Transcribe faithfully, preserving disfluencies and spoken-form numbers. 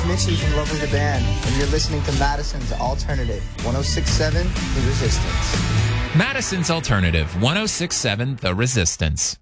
Mitchie from Lovely the Band, and you're listening to Madison's Alternative, one oh six point seven The Resistance. Madison's Alternative, one oh six point seven The Resistance.